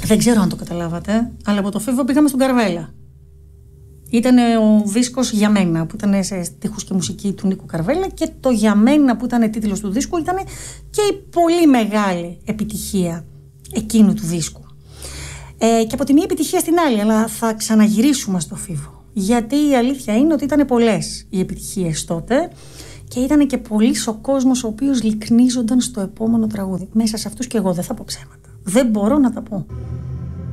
Δεν ξέρω αν το καταλάβατε, αλλά από το Φίβο πήγαμε στον Καρβέλα. Ήταν ο δίσκος «Για μένα» που ήταν σε στίχους και μουσική του Νίκου Καρβέλα, και το «Για μένα» που ήταν τίτλος του δίσκου ήταν και η πολύ μεγάλη επιτυχία εκείνου του δίσκου. Και από τη μία επιτυχία στην άλλη, αλλά θα ξαναγυρίσουμε στο Φίβο. Γιατί η αλήθεια είναι ότι ήταν πολλές οι επιτυχίες τότε και ήταν και πολύς ο κόσμος ο οποίος λυκνίζονταν στο επόμενο τραγούδι. Μέσα σε αυτούς και εγώ δεν θα πω ψέματα. Δεν μπορώ να τα πω.